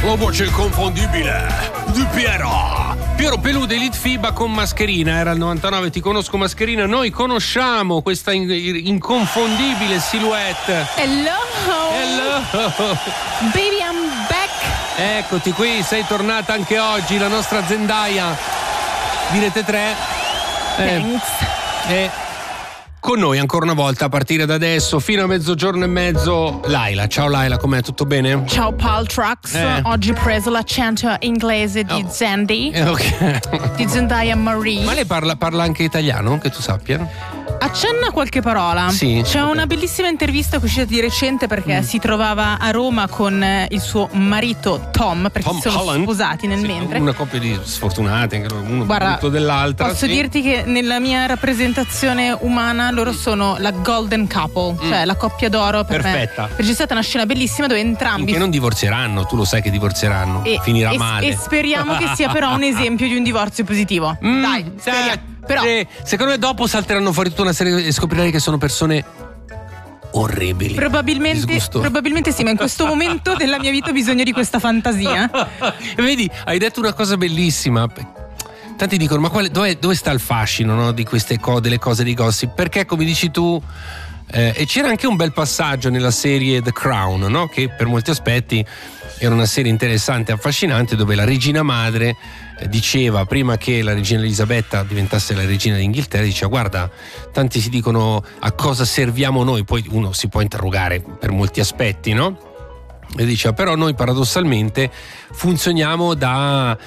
La voce inconfondibile di Piero Pelù dei Litfiba con Mascherina. Era il 99, ti conosco Mascherina. Noi conosciamo questa inconfondibile silhouette. Hello baby, I'm back. Eccoti qui, sei tornata anche oggi, la nostra Zendaya di Rete 3. Thanks. Con noi ancora una volta a partire da adesso fino a mezzogiorno e mezzo Laila. Ciao Laila, com'è? Tutto bene? Ciao Paul Trucks. Oggi ho preso l'accento inglese di Zandy, di Zendaya Marie. Ma lei parla anche italiano, che tu sappia? Accenna qualche parola. Sì, c'è una bellissima intervista che è uscita di recente perché si trovava a Roma con il suo marito Tom, perché Tom si sono Holland. sposati nel mentre. Una coppia di sfortunati, uno brutto dell'altra. Posso dirti che nella mia rappresentazione umana loro sono la golden couple, cioè la coppia d'oro per perfetta me. Perché c'è stata una scena bellissima dove entrambi che non divorzieranno, tu lo sai che divorzieranno, finirà male. E speriamo che sia però un esempio di un divorzio positivo. Dai, speriamo. Però secondo me dopo salteranno fuori tutta una serie e scoprirai che sono persone orribili. Probabilmente sì, ma in questo momento della mia vita ho bisogno di questa fantasia. E vedi, hai detto una cosa bellissima. Tanti dicono, ma dove sta il fascino, no, di queste delle cose di gossip? Perché come dici tu, e c'era anche un bel passaggio nella serie The Crown, no? Che per molti aspetti era una serie interessante e affascinante, dove la regina madre diceva, prima che la regina Elisabetta diventasse la regina d'Inghilterra, diceva: guarda, tanti si dicono a cosa serviamo noi, poi uno si può interrogare per molti aspetti, no? E diceva, però noi paradossalmente funzioniamo da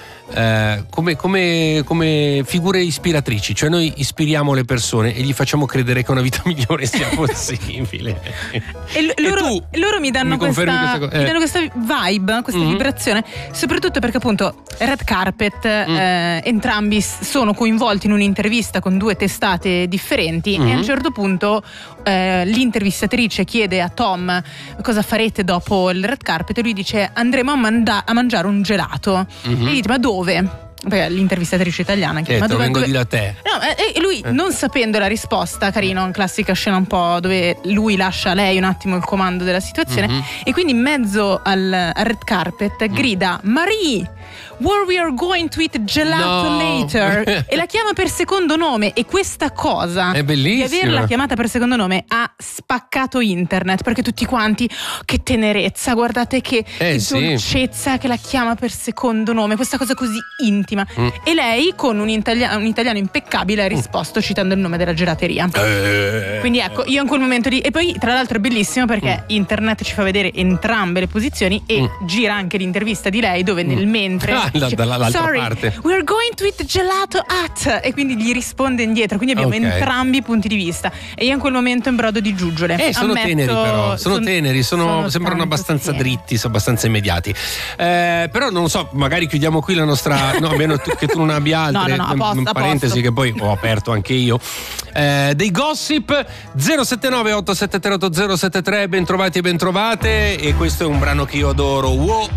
come figure ispiratrici, cioè noi ispiriamo le persone e gli facciamo credere che una vita migliore sia possibile. E loro mi danno questa vibe, questa vibrazione, soprattutto perché appunto Red Carpet, entrambi sono coinvolti in un'intervista con due testate differenti, e a un certo punto l'intervistatrice chiede a Tom cosa farete dopo il Red Carpet e lui dice: andremo a mangiare un gelato. E gli dice: ma dove? Perché l'intervistatrice italiana chiede: ma dove? Vengo a dire a te. No, e lui non sapendo la risposta, carino, classica scena un po' dove lui lascia a lei un attimo il comando della situazione, e quindi in mezzo al Red Carpet grida: Marie, where we are going to eat gelato later. E la chiama per secondo nome, e questa cosa è bellissima, di averla chiamata per secondo nome ha spaccato internet, perché tutti quanti, che tenerezza, guardate che dolcezza, che la chiama per secondo nome, questa cosa così intima. E lei con un italiano impeccabile ha risposto citando il nome della gelateria. Quindi ecco, io in quel momento lì, e poi tra l'altro è bellissimo perché internet ci fa vedere entrambe le posizioni, e gira anche l'intervista di lei dove nel mentre dall'altra parte, we're going to eat gelato at, e quindi gli risponde indietro, quindi abbiamo entrambi i punti di vista, e io in quel momento in brodo di giuggiole. Sono teneri, però sono teneri, sembrano tanto abbastanza teneri, dritti, sono abbastanza immediati, però non lo so, magari chiudiamo qui la nostra no, a meno che tu non abbia altre. A parentesi che poi ho aperto anche io, dei gossip. 079 873 8073, bentrovati e bentrovate, e questo è un brano che io adoro, Wow